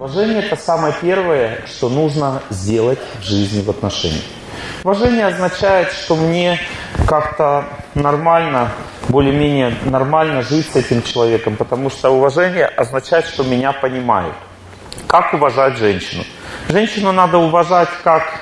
Уважение – это самое первое, что нужно сделать в жизни, в отношениях. Уважение означает, что мне как-то нормально, более-менее нормально жить с этим человеком, потому что уважение означает, что меня понимают. Как уважать женщину? Женщину надо уважать как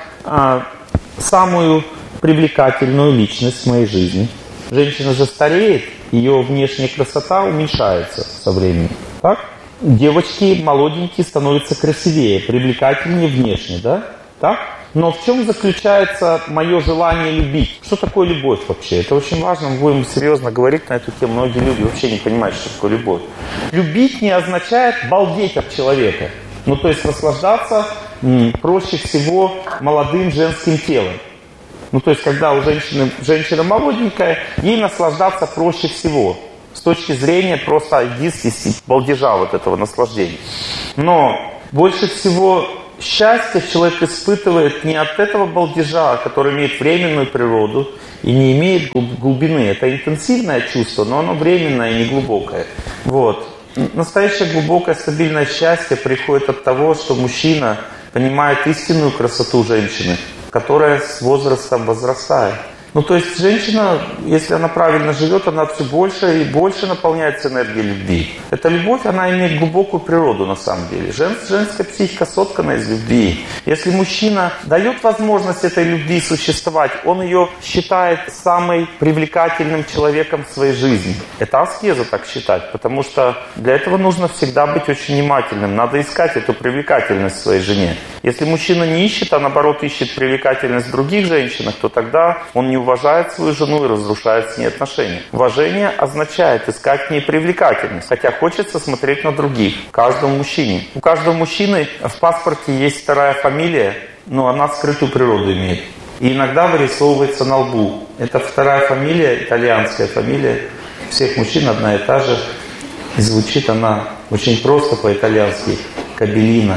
самую привлекательную личность в моей жизни. Женщина же стареет, ее внешняя красота уменьшается со временем. Так? Девочки молоденькие становятся красивее, привлекательнее внешне, да? Так? Но в чем заключается мое желание любить? Что такое любовь вообще? Это очень важно, мы будем серьезно говорить на эту тему. Многие люди вообще не понимают, что такое любовь. Любить не означает балдеть от человека. Ну, то есть наслаждаться проще всего молодым женским телом. Ну, то есть, когда у женщина молоденькая, ей наслаждаться проще всего. С точки зрения просто единственности, балдежа вот этого наслаждения. Но больше всего счастье человек испытывает не от этого балдежа, который имеет временную природу и не имеет глубины. Это интенсивное чувство, но оно временное и не глубокое. Вот. Настоящее глубокое стабильное счастье приходит от того, что мужчина понимает истинную красоту женщины, которая с возрастом возрастает. Ну, то есть женщина, если она правильно живет, она все больше и больше наполняется энергией любви. Эта любовь, она имеет глубокую природу на самом деле. Женская психика соткана из любви. Если мужчина дает возможность этой любви существовать, он ее считает самым привлекательным человеком в своей жизни. Это аскеза так считать, потому что для этого нужно всегда быть очень внимательным. Надо искать эту привлекательность в своей жене. Если мужчина не ищет, а наоборот ищет привлекательность в других женщинах, то тогда он не уважает свою жену и разрушает с ней отношения. Уважение означает искать в ней привлекательность, хотя хочется смотреть на других. Каждому мужчине. У каждого мужчины в паспорте есть вторая фамилия, но она скрытую природу имеет. И иногда вырисовывается на лбу. Это вторая фамилия, итальянская фамилия. Всех мужчин одна и та же. И звучит она очень просто по-итальянски. Кабелина.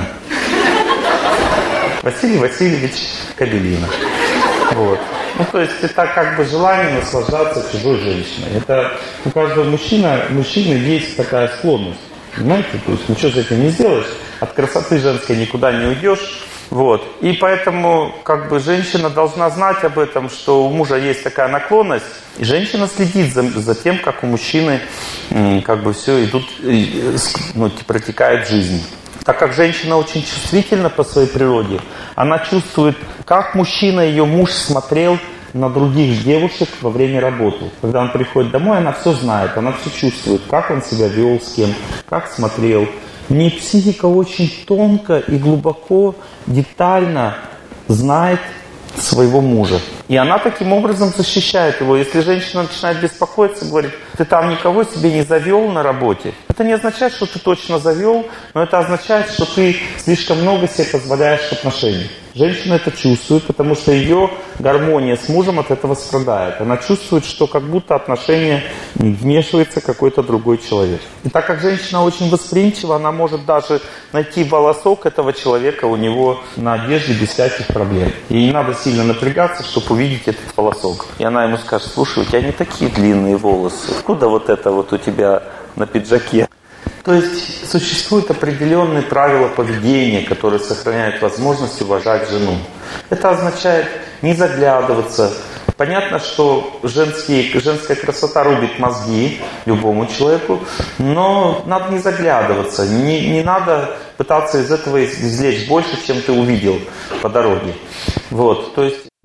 Василий Васильевич Кабелина. Вот. Ну, то есть это как бы желание наслаждаться чужой женщиной. Это у каждого мужчины есть такая склонность. Понимаете? То есть ничего с этим не сделаешь. От красоты женской никуда не уйдешь. Вот. И поэтому как бы женщина должна знать об этом, что у мужа есть такая наклонность. И женщина следит за тем, как у мужчины как бы все протекает жизнь. Так как женщина очень чувствительна по своей природе, она чувствует, как мужчина, ее муж смотрел на других девушек во время работы. Когда он приходит домой, она все знает, она все чувствует, как он себя вел, с кем, как смотрел. У нее психика очень тонко и глубоко, детально знает своего мужа. И она таким образом защищает его. Если женщина начинает беспокоиться, говорит, ты там никого себе не завел на работе. Это не означает, что ты точно завел, но это означает, что ты слишком много себе позволяешь в отношениях. Женщина это чувствует, потому что ее гармония с мужем от этого страдает. Она чувствует, что как будто отношения вмешивается какой-то другой человек. И так как женщина очень восприимчива, она может даже найти волосок этого человека у него на одежде без всяких проблем. И не надо сильно напрягаться, чтобы увидеть этот волосок. И она ему скажет, слушай, у тебя не такие длинные волосы. Откуда вот это вот у тебя на пиджаке? То есть существуют определенные правила поведения, которые сохраняют возможность уважать жену. Это означает не заглядываться. Понятно, что женская красота рубит мозги любому человеку, но надо не заглядываться. Не надо пытаться из этого извлечь больше, чем ты увидел по дороге. Вот, то есть